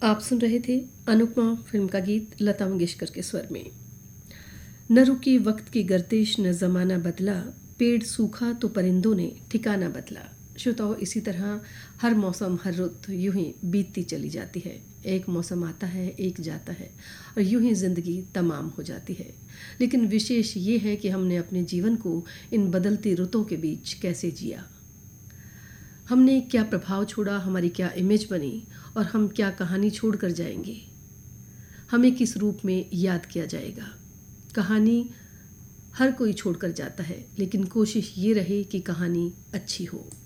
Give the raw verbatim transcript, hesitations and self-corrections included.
आप सुन रहे थे अनुपमा फिल्म का गीत लता मंगेशकर के स्वर में। न रुकी वक्त की गर्दिश न ज़माना बदला, पेड़ सूखा तो परिंदों ने ठिकाना बदला। श्रोताओ, इसी तरह हर मौसम हर रुत यूं ही बीतती चली जाती है। एक मौसम आता है, एक जाता है और यूं ही ज़िंदगी तमाम हो जाती है। लेकिन विशेष ये है कि हमने अपने जीवन को इन बदलती रुतों के बीच कैसे जिया, हमने क्या प्रभाव छोड़ा, हमारी क्या इमेज बनी और हम क्या कहानी छोड़ कर जाएंगे, हमें किस रूप में याद किया जाएगा। कहानी हर कोई छोड़ कर जाता है, लेकिन कोशिश ये रहे कि कहानी अच्छी हो।